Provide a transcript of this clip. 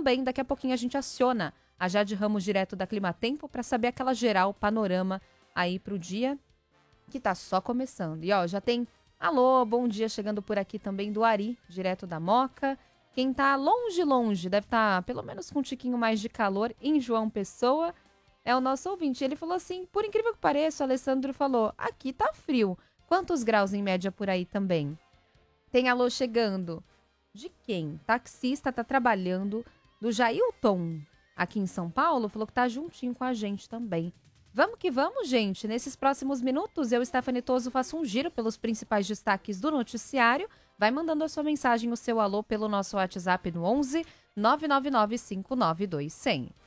também, daqui a pouquinho a gente aciona a Jade Ramos direto da Climatempo para saber aquela geral, panorama aí pro dia que tá só começando. E ó, já tem alô, bom dia chegando por aqui também do Ari, direto da Moca. Quem tá longe, deve estar pelo menos com um tiquinho mais de calor em João Pessoa, é o nosso ouvinte. Ele falou assim, por incrível que pareça, o Alessandro falou, aqui tá frio. Quantos graus em média por aí também? Tem alô chegando. De quem? Taxista, tá trabalhando. Do Jailton, aqui em São Paulo, falou que tá juntinho com a gente também. Vamos que vamos, gente. Nesses próximos minutos, eu, Stephanie Toso, faço um giro pelos principais destaques do noticiário. Vai mandando a sua mensagem, o seu alô, pelo nosso WhatsApp no 11 999 592 100.